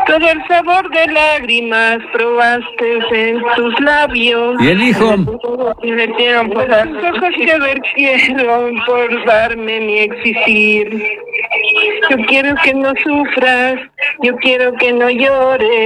Todo el sabor de lágrimas probaste en tus labios. ¿Y el hijo? Y metieron por los ojos que vertieron por darme mi existir. Yo quiero que no sufras, yo quiero que no llores.